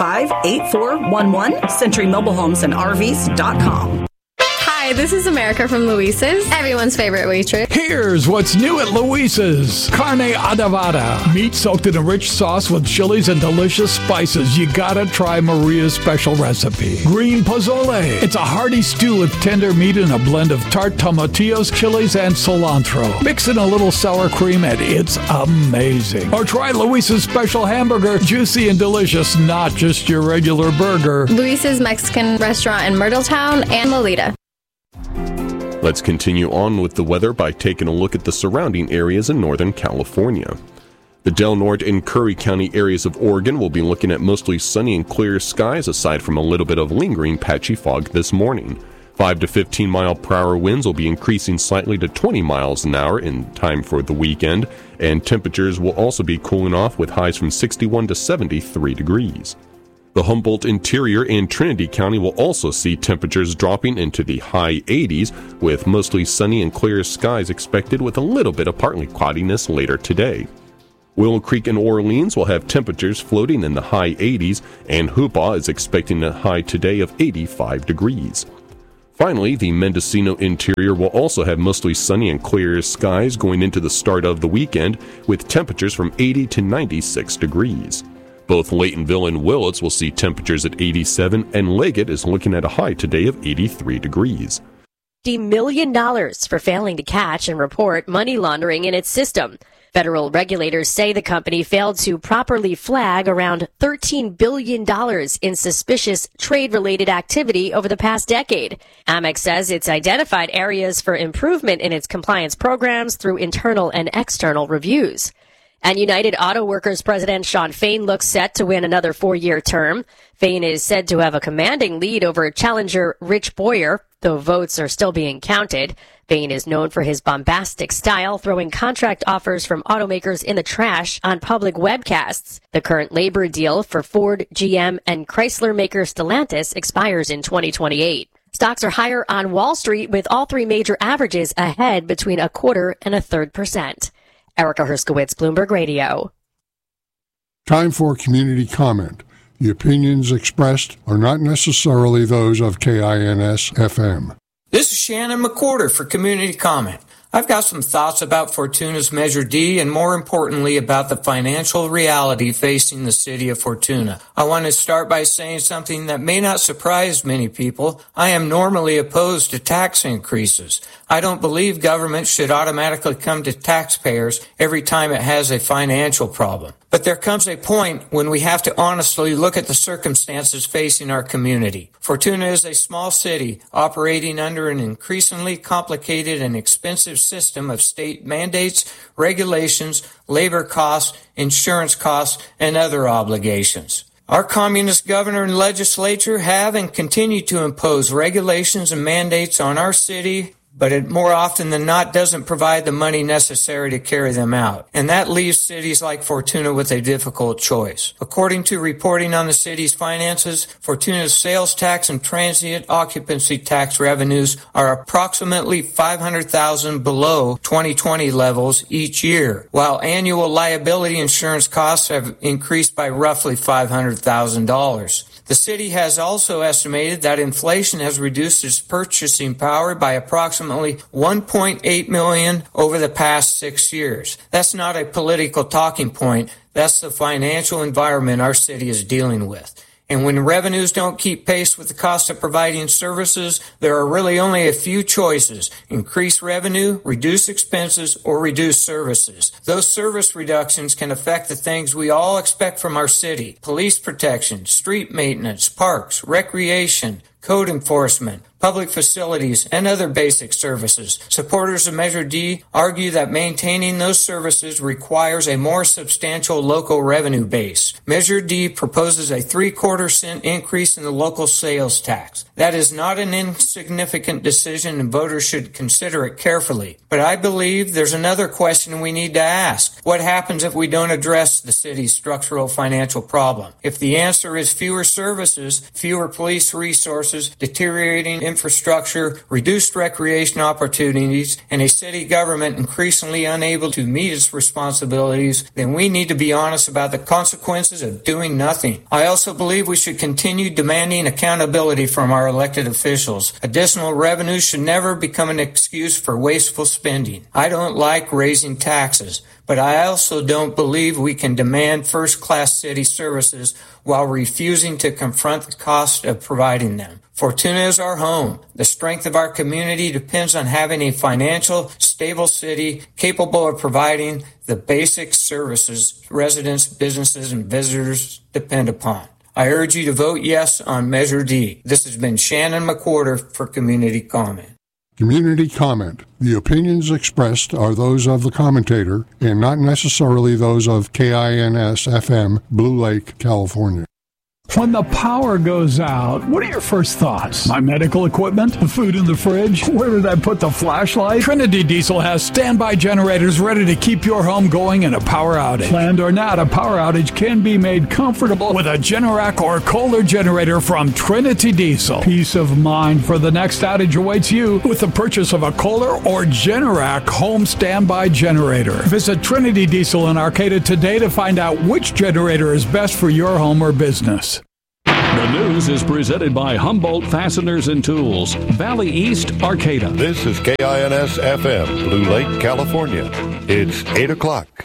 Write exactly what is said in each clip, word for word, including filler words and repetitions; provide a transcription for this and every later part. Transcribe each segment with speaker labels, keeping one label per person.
Speaker 1: five eight four one one, Century Mobile Homes and R Vs dot com.
Speaker 2: Hi, this is America from Luisa's, everyone's favorite waitress.
Speaker 3: Here's what's new at Luisa's. Carne adobada. Meat soaked in a rich sauce with chilies and delicious spices. You gotta try Maria's special recipe. Green pozole. It's a hearty stew with tender meat and a blend of tart tomatillos, chilies, and cilantro. Mix in a little sour cream and it's amazing. Or try Luisa's special hamburger. Juicy and delicious, not just your regular burger.
Speaker 2: Luisa's Mexican restaurant in Myrtletown and Lolita.
Speaker 4: Let's continue on with the weather by taking a look at the surrounding areas in Northern California. The Del Norte and Curry County areas of Oregon will be looking at mostly sunny and clear skies aside from a little bit of lingering patchy fog this morning. five to fifteen mile per hour winds will be increasing slightly to twenty miles an hour in time for the weekend, and temperatures will also be cooling off with highs from sixty-one to seventy-three degrees. The Humboldt Interior and Trinity County will also see temperatures dropping into the high eighties, with mostly sunny and clear skies expected with a little bit of partly cloudiness later today. Willow Creek and Orleans will have temperatures floating in the high eighties, and Hoopaw is expecting a high today of eighty-five degrees. Finally, the Mendocino Interior will also have mostly sunny and clear skies going into the start of the weekend, with temperatures from eighty to ninety-six degrees. Both Laytonville and Willits will see temperatures at eighty-seven, and Leggett is looking at a high today of eighty-three degrees.
Speaker 5: fifty million dollars for failing to catch and report money laundering in its system. Federal regulators say the company failed to properly flag around thirteen billion dollars in suspicious trade-related activity over the past decade. Amex says it's identified areas for improvement in its compliance programs through internal and external reviews. And United Auto Workers President Shawn Fain looks set to win another four-year term. Fain is said to have a commanding lead over challenger Rich Boyer, though votes are still being counted. Fain is known for his bombastic style, throwing contract offers from automakers in the trash on public webcasts. The current labor deal for Ford, G M, and Chrysler maker Stellantis expires in twenty twenty-eight. Stocks are higher on Wall Street, with all three major averages ahead between a quarter and a third percent. Erica Herskowitz, Bloomberg Radio.
Speaker 6: Time for community comment. The opinions expressed are not necessarily those of K I N S F M.
Speaker 7: This is Shannon McWhorter for Community Comment. I've got some thoughts about Fortuna's Measure D and, more importantly, about the financial reality facing the city of Fortuna. I want to start by saying something that may not surprise many people. I am normally opposed to tax increases. I don't believe government should automatically come to taxpayers every time it has a financial problem. But there comes a point when we have to honestly look at the circumstances facing our community. Fortuna is a small city operating under an increasingly complicated and expensive system of state mandates, regulations, labor costs, insurance costs, and other obligations. Our communist governor and legislature have and continue to impose regulations and mandates on our city, but it more often than not doesn't provide the money necessary to carry them out. And that leaves cities like Fortuna with a difficult choice. According to reporting on the city's finances, Fortuna's sales tax and transient occupancy tax revenues are approximately five hundred thousand dollars below twenty twenty levels each year, while annual liability insurance costs have increased by roughly five hundred thousand dollars. The city has also estimated that inflation has reduced its purchasing power by approximately one point eight million dollars over the past six years. That's not a political talking point. That's the financial environment our city is dealing with. And when revenues don't keep pace with the cost of providing services, there are really only a few choices: increase revenue, reduce expenses, or reduce services. Those service reductions can affect the things we all expect from our city: police protection, street maintenance, parks, recreation, code enforcement, public facilities, and other basic services. Supporters of Measure D argue that maintaining those services requires a more substantial local revenue base. Measure D proposes a three-quarter cent increase in the local sales tax. That is not an insignificant decision, and voters should consider it carefully. But I believe there's another question we need to ask. What happens if we don't address the city's structural financial problem? If the answer is fewer services, fewer police resources, resources, deteriorating infrastructure, reduced recreation opportunities, and a city government increasingly unable to meet its responsibilities, then we need to be honest about the consequences of doing nothing. I also believe we should continue demanding accountability from our elected officials. Additional revenue should never become an excuse for wasteful spending. I don't like raising taxes, but I also don't believe we can demand first-class city services while refusing to confront the cost of providing them. Fortuna is our home. The strength of our community depends on having a financial, stable city capable of providing the basic services residents, businesses, and visitors depend upon. I urge you to vote yes on Measure D. This has been Shannon McWhorter for Community Comment.
Speaker 6: Community Comment. The opinions expressed are those of the commentator and not necessarily those of K I N S F M, Blue Lake, California.
Speaker 3: When the power goes out, what are your first thoughts? My medical equipment? The food in the fridge? Where did I put the flashlight? Trinity Diesel has standby generators ready to keep your home going in a power outage. Planned or not, a power outage can be made comfortable with a Generac or Kohler generator from Trinity Diesel. Peace of mind for the next outage awaits you with the purchase of a Kohler or Generac home standby generator. Visit Trinity Diesel in Arcata today to find out which generator is best for your home or business.
Speaker 8: The news is presented by Humboldt Fasteners and Tools, Valley East, Arcata.
Speaker 9: This is K I N S F M, Blue Lake, California. It's eight o'clock.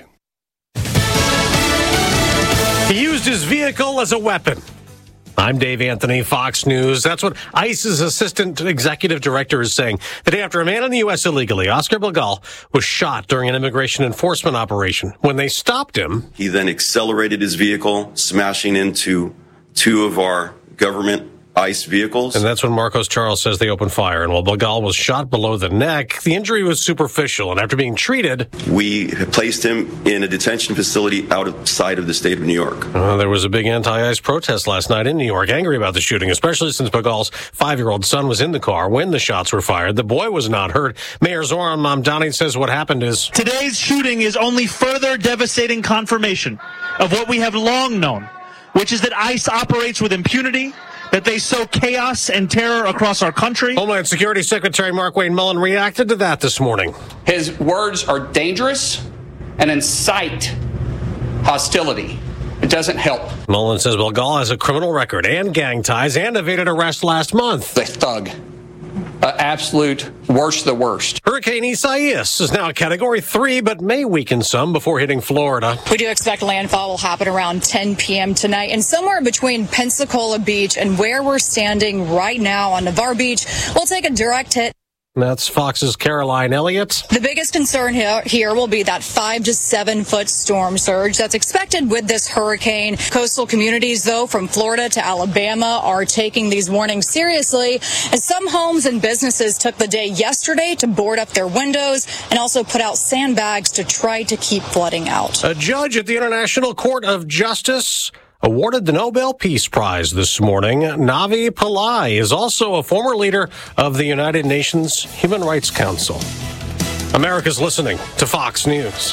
Speaker 10: He used his vehicle as a weapon. I'm Dave Anthony, Fox News. That's what ICE's assistant executive director is saying. The day after a man in the U S illegally, Oscar Bilgal, was shot during an immigration enforcement operation. When they stopped him,
Speaker 11: he then accelerated his vehicle, smashing into two of our government ICE vehicles.
Speaker 10: And that's when Marcos Charles says they opened fire. And while Bilgal was shot below the neck, the injury was superficial. And after being treated,
Speaker 11: we placed him in a detention facility outside of the state of New York.
Speaker 10: Uh, there was a big anti-ICE protest last night in New York, angry about the shooting, especially since Bilgal's five-year-old son was in the car when the shots were fired. The boy was not hurt. Mayor Zoran Mamdani says what happened is...
Speaker 12: Today's shooting is only further devastating confirmation of what we have long known, which is that ICE operates with impunity, that they sow chaos and terror across our country.
Speaker 10: Homeland Security Secretary Mark-Wayne Mullen reacted to that this morning.
Speaker 13: His words are dangerous and incite hostility. It doesn't help.
Speaker 10: Mullen says Bilgal has a criminal record and gang ties and evaded arrest last month.
Speaker 13: The thug. Uh, absolute worst of the worst.
Speaker 10: Hurricane Isaias is now a Category three, but may weaken some before hitting Florida.
Speaker 14: We do expect landfall will happen around ten p.m. tonight, and somewhere between Pensacola Beach and where we're standing right now on Navarre Beach, we'll take a direct hit.
Speaker 10: That's Fox's Caroline Elliott.
Speaker 14: The biggest concern here, here will be that five to seven foot storm surge that's expected with this hurricane. Coastal communities, though, from Florida to Alabama are taking these warnings seriously, as some homes and businesses took the day yesterday to board up their windows and also put out sandbags to try to keep flooding out.
Speaker 10: A judge at the International Court of Justice awarded the Nobel Peace Prize this morning. Navi Pillai is also a former leader of the United Nations Human Rights Council. America's listening to Fox News.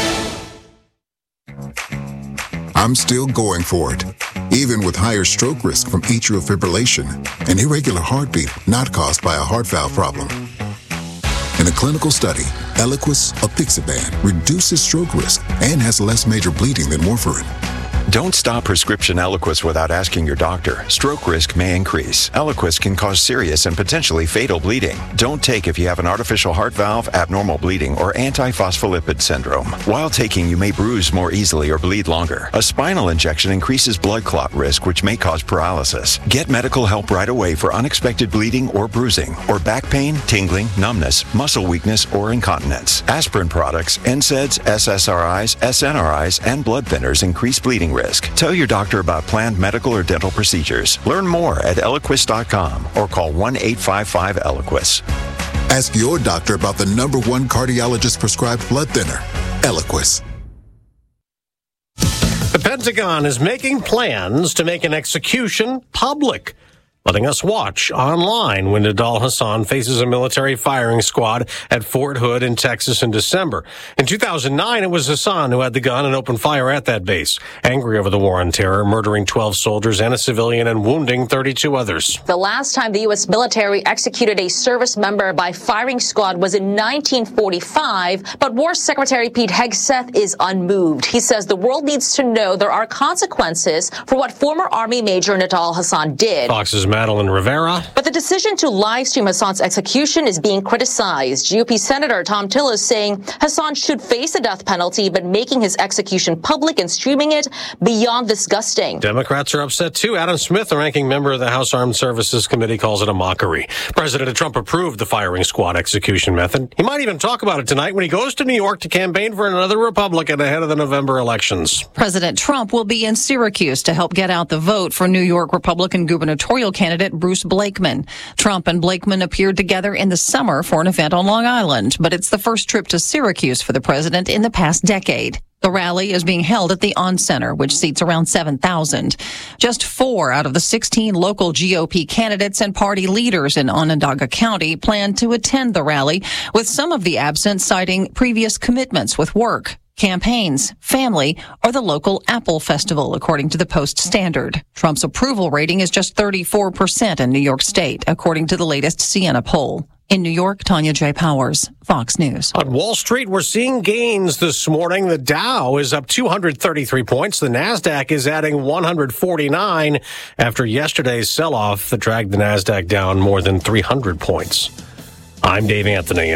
Speaker 15: I'm still going for it, even with higher stroke risk from atrial fibrillation, an irregular heartbeat not caused by a heart valve problem. In a clinical study, Eliquis apixaban reduces stroke risk and has less major bleeding than warfarin.
Speaker 16: Don't stop prescription Eliquis without asking your doctor. Stroke risk may increase. Eliquis can cause serious and potentially fatal bleeding. Don't take if you have an artificial heart valve, abnormal bleeding, or antiphospholipid syndrome. While taking, you may bruise more easily or bleed longer. A spinal injection increases blood clot risk, which may cause paralysis. Get medical help right away for unexpected bleeding or bruising, or back pain, tingling, numbness, muscle weakness, or incontinence. Aspirin products, N SAIDs, S S R Is, S N R Is, and blood thinners increase bleeding risk. Tell your doctor about planned medical or dental procedures. Learn more at Eliquis dot com or call one eight five five Eliquis.
Speaker 15: Ask your doctor about the number one cardiologist prescribed blood thinner, Eliquis.
Speaker 10: The Pentagon is making plans to make an execution public. letting us watch online when Nidal Hasan faces a military firing squad at Fort Hood in Texas in December. In two thousand nine, it was Hasan who had the gun and opened fire at that base, angry over the war on terror, murdering twelve soldiers and a civilian and wounding thirty-two others.
Speaker 17: The last time the U S military executed a service member by firing squad was in nineteen forty-five, but War Secretary Pete Hegseth is unmoved. He says the world needs to know there are consequences for what former Army Major Nidal Hasan did.
Speaker 10: Fox's Madeline Rivera.
Speaker 17: But the decision to live stream Hasan's execution is being criticized. G O P Senator Tom Tillis saying Hasan should face the death penalty, but making his execution public and streaming it beyond disgusting.
Speaker 10: Democrats are upset too. Adam Smith, the ranking member of the House Armed Services Committee, calls it a mockery. President Trump approved the firing squad execution method. He might even talk about it tonight when he goes to New York to campaign for another Republican ahead of the November elections.
Speaker 18: President Trump will be in Syracuse to help get out the vote for New York Republican gubernatorial candidate Bruce Blakeman. Trump and Blakeman appeared together in the summer for an event on Long Island, but it's the first trip to Syracuse for the president in the past decade. The rally is being held at the On Center, which seats around seven thousand. Just four out of the sixteen local G O P candidates and party leaders in Onondaga County plan to attend the rally, with some of the absent citing previous commitments with work, campaigns, family, or the local Apple Festival, according to the Post-Standard. Trump's approval rating is just thirty-four percent in New York State, according to the latest Siena poll. In New York, Tanya J. Powers, Fox News.
Speaker 10: On Wall Street, we're seeing gains this morning. The Dow is up two hundred thirty-three points. The NASDAQ is adding one hundred forty-nine after yesterday's sell-off that dragged the NASDAQ down more than three hundred points. I'm Dave Anthony.